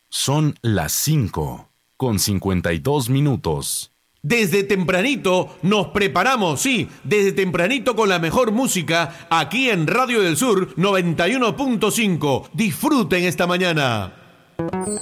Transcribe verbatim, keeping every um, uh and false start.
Son las cinco con cincuenta y dos minutos. Desde tempranito nos preparamos, sí, desde tempranito con la mejor música aquí en Radio del Sur noventa y uno punto cinco. Disfruten esta mañana.